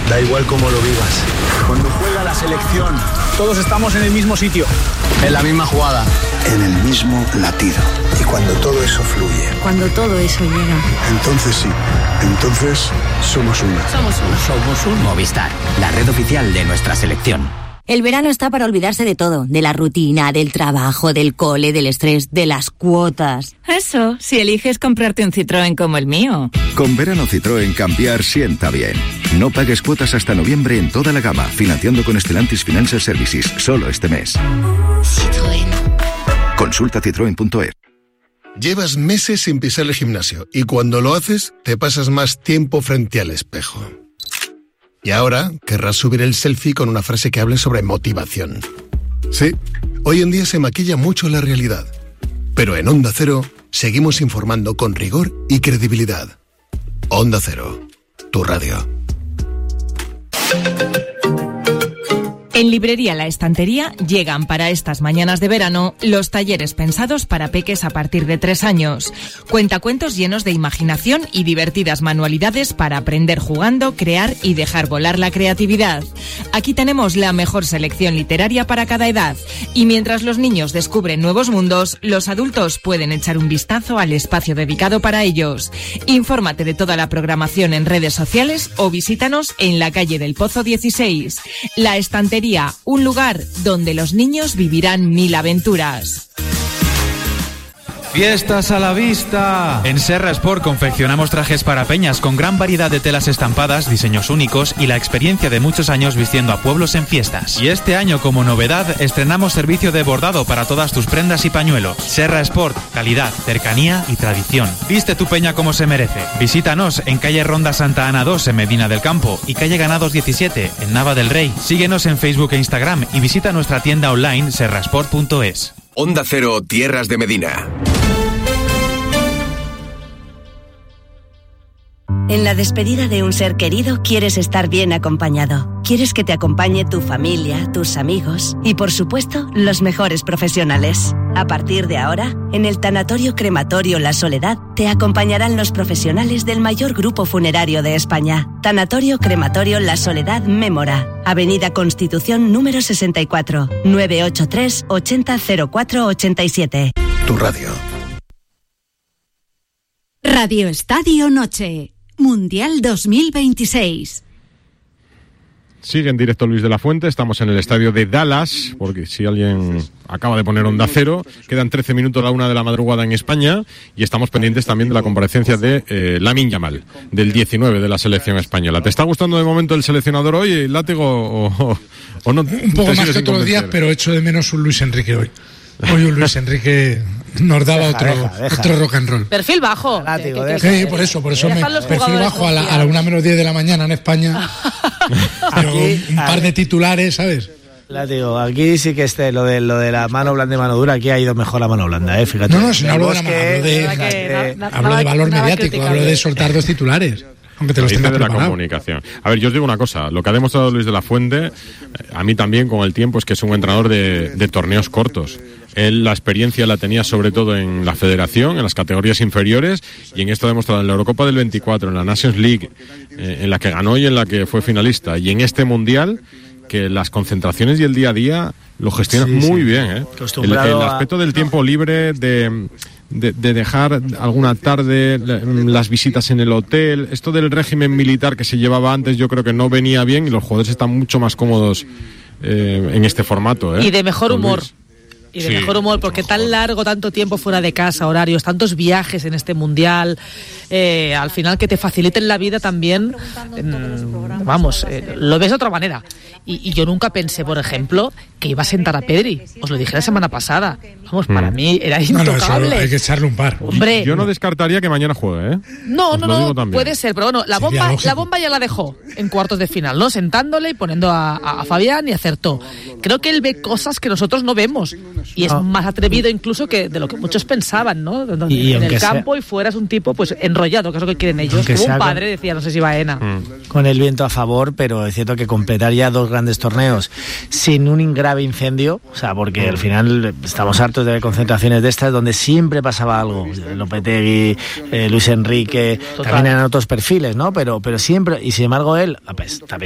Da igual cómo lo vivas. Cuando juega la selección, todos estamos en el mismo sitio, en la misma jugada, en el mismo latido. Y cuando todo eso fluye, cuando todo eso llega, entonces sí, entonces somos una. Somos un Movistar, la red oficial de nuestra selección. El verano está para olvidarse de todo, de la rutina, del trabajo, del cole, del estrés, de las cuotas. Eso, si eliges comprarte un Citroën como el mío. Con verano Citroën cambiar sienta bien. No pagues cuotas hasta noviembre en toda la gama, financiando con Stellantis Financial Services, solo este mes. Citroën. Consulta citroen.es. Llevas meses sin pisar el gimnasio y cuando lo haces te pasas más tiempo frente al espejo. Y ahora querrás subir el selfie con una frase que hable sobre motivación. Sí, hoy en día se maquilla mucho la realidad. Pero en Onda Cero seguimos informando con rigor y credibilidad. Onda Cero, tu radio. En Librería La Estantería llegan para estas mañanas de verano los talleres pensados para peques a partir de 3 años. Cuentacuentos llenos de imaginación y divertidas manualidades para aprender jugando, crear y dejar volar la creatividad. Aquí tenemos la mejor selección literaria para cada edad. Y mientras los niños descubren nuevos mundos, los adultos pueden echar un vistazo al espacio dedicado para ellos. Infórmate de toda la programación en redes sociales o visítanos en la calle del Pozo 16. La Estantería, un lugar donde los niños vivirán 1000 aventuras. ¡Fiestas a la vista! En Serra Sport confeccionamos trajes para peñas con gran variedad de telas estampadas, diseños únicos y la experiencia de muchos años vistiendo a pueblos en fiestas. Y este año, como novedad, estrenamos servicio de bordado para todas tus prendas y pañuelos. Serra Sport, calidad, cercanía y tradición. Viste tu peña como se merece. Visítanos en calle Ronda Santa Ana 2 en Medina del Campo y calle Ganados 17 en Nava del Rey. Síguenos en Facebook e Instagram y visita nuestra tienda online serrasport.es. Onda Cero, Tierras de Medina. En la despedida de un ser querido quieres estar bien acompañado. Quieres que te acompañe tu familia, tus amigos y, por supuesto, los mejores profesionales. A partir de ahora, en el Tanatorio Crematorio La Soledad te acompañarán los profesionales del mayor grupo funerario de España. Tanatorio Crematorio La Soledad Mémora. Avenida Constitución número 64, 983 80 04 87. Tu radio. Radio Estadio Noche. Mundial 2026. Sigue en directo Luis de la Fuente, estamos en el estadio de Dallas, porque si alguien acaba de poner Onda Cero, quedan 13 minutos a la 1 de la madrugada en España y estamos pendientes también de la comparecencia de Lamine Yamal, del 19 de la selección española. ¿Te está gustando de momento el seleccionador hoy, Látigo, o no? Un poco más que todos los días, pero echo de menos un Luis Enrique hoy. Hoy un Luis Enrique nos daba otro rock and roll. Perfil bajo. Sí, por eso perfil bajo a la 1:10 de la mañana en España. Pero un par de titulares, ¿sabes? Látigo, aquí sí que lo de la mano blanda y mano dura, aquí ha ido mejor la mano blanda, fíjate. No, si no hablo hablo de valor mediático, hablo de soltar 2 titulares. Aunque te lo tenga de la comunicación. A ver, yo os digo una cosa, lo que ha demostrado Luis de la Fuente, a mí también con el tiempo, es que es un entrenador de torneos cortos. Él la experiencia la tenía sobre todo en la federación, en las categorías inferiores, y en esto ha demostrado en la Eurocopa del 24, en la Nations League, en la que ganó y en la que fue finalista, y en este Mundial, que las concentraciones y el día a día lo gestionan muy bien, El aspecto del tiempo libre, de dejar alguna tarde las visitas en el hotel, esto del régimen militar que se llevaba antes, yo creo que no venía bien y los jugadores están mucho más cómodos en este formato. Y de mejor humor. Y de mejor humor, porque tan largo, tanto tiempo fuera de casa, horarios, tantos viajes en este mundial, al final que te faciliten la vida también, lo ves de otra manera. Y yo nunca pensé, por ejemplo, que iba a sentar a Pedri. Os lo dije la semana pasada. Vamos, para mí era intocable. No, hay que echarle un par. Hombre, yo no descartaría que mañana juegue, ¿eh? No, puede ser, pero bueno, la bomba ya la dejó en cuartos de final, ¿no? Sentándole y poniendo a Fabián y acertó. Creo que él ve cosas que nosotros no vemos. Y es más atrevido incluso que de lo que muchos pensaban, ¿no? Y en el campo y fuera es un tipo pues enrollado, que es lo que quieren ellos. Como un padre, decía, no sé si Baena. Con el viento a favor, pero es cierto que completar ya 2 grandes torneos sin un grave incendio, o sea, porque al final estamos hartos de concentraciones de estas donde siempre pasaba algo. Lopetegui, Luis Enrique, también eran otros perfiles, ¿no? Pero siempre, y sin embargo él, pues, también